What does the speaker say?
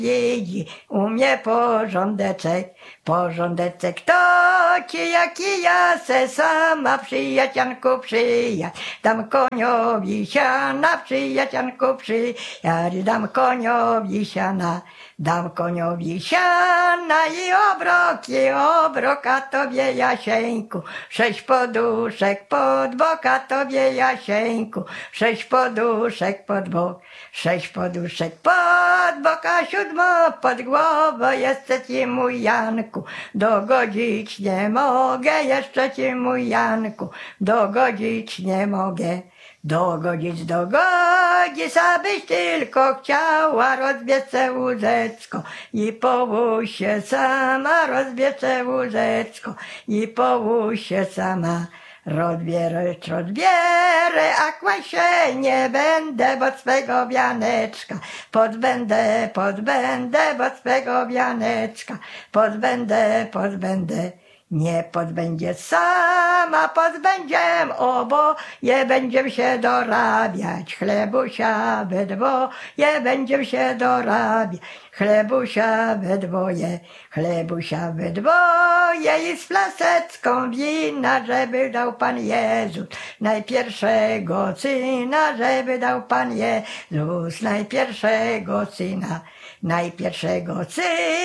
Widzi u mnie porządeczek taki jaki ja se sama przyjacianku przyjadź. Dam koniowi siana, przyjacianku przyjadź, dam koniowi siana. Dam koniowi siana i obroka tobie Jasieńku. 6 poduszek pod boka tobie Jasieńku. 6 poduszek pod bok. 6 poduszek pod boka, 7 pod głowę. Jeszcze ci mój Janku dogodzić nie mogę. Jeszcze ci mój Janku dogodzić nie mogę. Dogodzić, abyś tylko chciała, rozbiecę łóżeczko i połóż się sama, rozbiecę łóżeczko i połóż się sama. Rozbierę, a kłaść się nie będę, bo swego wianeczka pozbędę, bo swego wianeczka pozbędę. Nie pozbędzie sama, pozbędziem oboje, będziem się dorabiać, chlebusia we dwoje, będziem się dorabiać, chlebusia we dwoje i z flaseczką wina, żeby dał Pan Jezus najpierwszego Syna, żeby dał Pan Jezus najpierwszego Syna.